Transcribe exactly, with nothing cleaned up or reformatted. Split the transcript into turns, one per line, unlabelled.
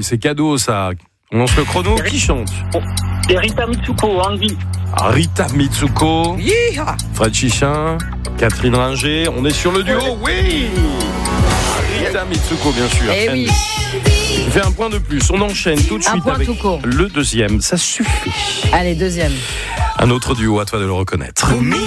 c'est cadeau ça. On lance le chrono. Qui chante?
C'est Rita Mitsuko, Andy.
Rita Mitsuko.
Yeeha.
Fred Chichin, Catherine Ringer. On est sur le duo. Oui. Rita Mitsuko, bien sûr.
Eh oui.
Il fait un point de plus. On enchaîne tout de
Un
suite
point
avec
tout court.
le deuxième. Ça suffit.
Allez, deuxième.
Un autre duo, à toi de le reconnaître.